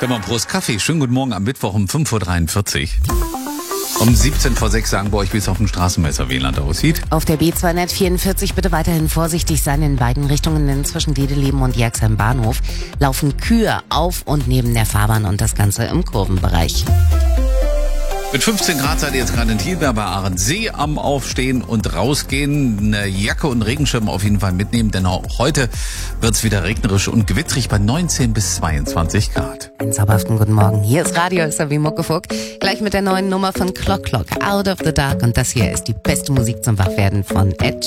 Mal Prost Kaffee. Schönen guten Morgen am Mittwoch um 5.43 Uhr. Um 17 vor 6 sagen wir euch, wie es auf dem Straßenmesser Wieland aussieht. Auf der B244 bitte weiterhin vorsichtig sein in beiden Richtungen, denn zwischen Dedeleben und Jerxheim Bahnhof laufen Kühe auf und neben der Fahrbahn und das Ganze im Kurvenbereich. Mit 15 Grad seid ihr jetzt gerade in Thielberg bei Ahrensee am Aufstehen und rausgehen. Eine Jacke und Regenschirm auf jeden Fall mitnehmen, denn auch heute wird es wieder regnerisch und gewittrig bei 19 bis 22 Grad. Einen zauberhaften guten Morgen. Hier ist Radio Xavi Muckefuck. Gleich mit der neuen Nummer von Clock Clock, Out of the Dark. Und das hier ist die beste Musik zum Wachwerden von Ed